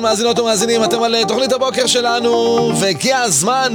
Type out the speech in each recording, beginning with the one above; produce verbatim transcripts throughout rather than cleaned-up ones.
מאזינות ומאזינים, אתם על תוכנית הבוקר שלנו, והגיע הזמן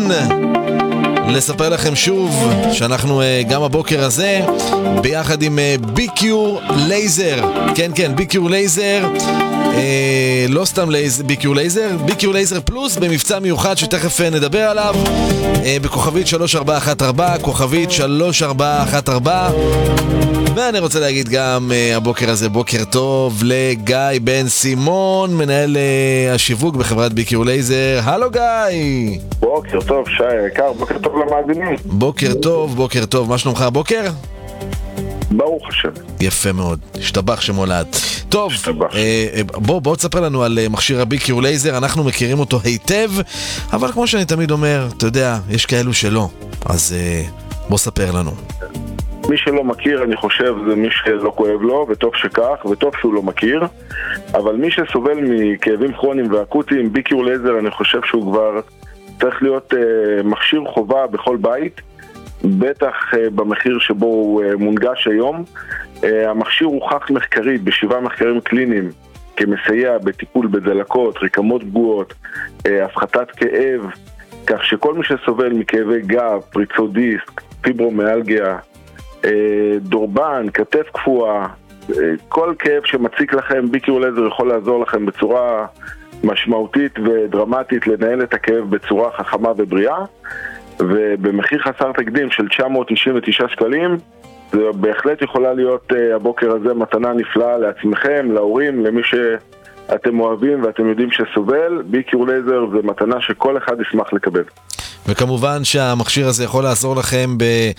לספר לכם שוב שאנחנו גם הבוקר הזה ביחד עם ביקיור לייזר. כן, כן, ביקיור לייזר, אה, לא סתם לייזר, ביקיור לייזר, ביקיור לייזר פלוס במבצע מיוחד שתכף נדבר עליו, אה, בכוכבית שלוש ארבע אחת ארבע, כוכבית שלוש ארבע אחת ארבע. ואני רוצה להגיד גם uh, הבוקר הזה בוקר טוב לגיא בן סימון, מנהל uh, השיווק בחברת ביקיור לייזר. הלו גיא. בוקר טוב שי יקר, בוקר טוב למאזינים. בוקר טוב, בוקר טוב. מה שלומך הבוקר? ברוך השם. יפה מאוד, השתבח שמולד. טוב, uh, בוא, בוא תספר לנו על uh, מכשיר הביקיור לייזר. אנחנו מכירים אותו היטב, אבל כמו שאני תמיד אומר, אתה יודע, יש כאלו שלא, אז uh, בוא ספר לנו. מי שלא מכיר, אני חושב, זה מי שלא כואב לו, וטוב שכך, וטוב שהוא לא מכיר. אבל מי שסובל מכאבים כרוניים ואקוטיים, ביקיור לייזר, אני חושב שהוא כבר צריך להיות אה, מכשיר חובה בכל בית, בטח אה, במחיר שבו הוא אה, מונגש היום. אה, המכשיר הוכח מחקרית בשבעה מחקרים קליניים כמסייע בטיפול בדלקות, רקמות פגועות, אה, הפחתת כאב, כך שכל מי שסובל מכאבי גב, פריצות דיסק, פיברומיאלגיה, דורבן, כתף קפואה, כל כאב שמציק לכם, ביקיור לייזר יכול לעזור לכם בצורה משמעותית ודרמטית לנהל את הכאב בצורה חכמה ובריאה, ובמחיר חסר תקדים של תשע מאות תשעים ותשעה שקלים. זה בהחלט יכולה להיות הבוקר הזה מתנה נפלאה לעצמכם, להורים, למי שאתם אוהבים ואתם יודעים שסובל. ביקיור לייזר זה מתנה שכל אחד ישמח לקבל. וכמובן שהמכשיר הזה יכול לעזור לכם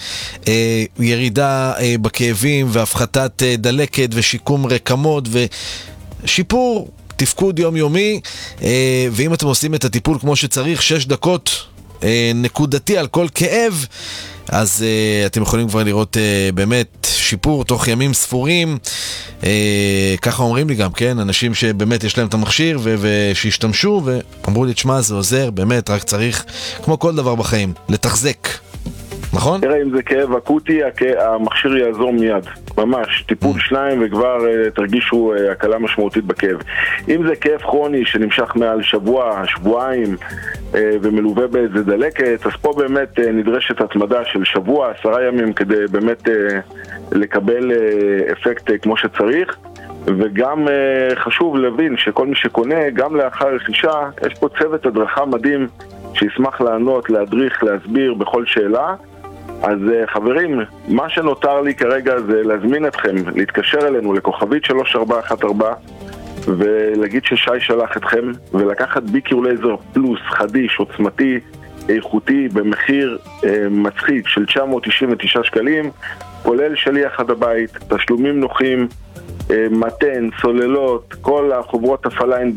בירידה בכאבים והפחתת דלקת ושיקום רקמות ושיפור תפקוד יומיומי. ואם אתם עושים את הטיפול כמו שצריך, שש דקות נקודתי על כל כאב, אז uh, אתם יכולים כבר לראות uh, באמת שיפור תוך ימים ספורים. uh, ככה אומרים לי גם, כן, אנשים שבאמת יש להם את המכשיר ו- ושהשתמשו ואמרו לי, תשמע, זה עוזר, באמת, רק צריך, כמו כל דבר בחיים, לתחזק. נכון? תראה, אם זה כאב אקוטי, המכשיר יעזור מיד. ממש, טיפול שניים וכבר uh, תרגישו uh, הקלה משמעותית בכאב. אם זה כאב כרוני שנמשך מעל שבוע, שבועיים, uh, ומלווה באיזה דלקת, אז פה באמת uh, נדרשת התמדה של שבוע, עשרה ימים, כדי באמת uh, לקבל uh, אפקט uh, כמו שצריך. וגם uh, חשוב להבין שכל מי שקונה, גם לאחר רכישה, יש פה צוות הדרכה מדהים שישמח לענות, להדריך, להסביר בכל שאלה. אז חברים, מה שנותר לי כרגע זה להזמין אתכם, להתקשר אלינו לכוכבית שלוש ארבע אחת ארבע ולהגיד ששי שלח אתכם, ולקחת ביקיור לייזר פלוס חדיש, עוצמתי, איכותי, במחיר אה, מצחיק של תשע מאות תשעים ותשעה שקלים, כולל שליח עד הבית, תשלומים נוחים, אה, מתן, סוללות, כל החוברות הפעלה